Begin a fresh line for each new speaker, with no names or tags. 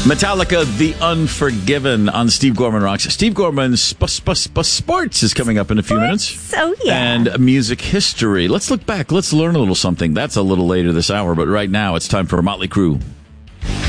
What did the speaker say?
Metallica, The Unforgiven on Steve Gorman Rocks. Steve Gorman's Sports is coming up in a few minutes.
Oh, yeah.
And music history. Let's look back. Let's learn a little something. That's a little later this hour, but right now it's time for Motley Crue.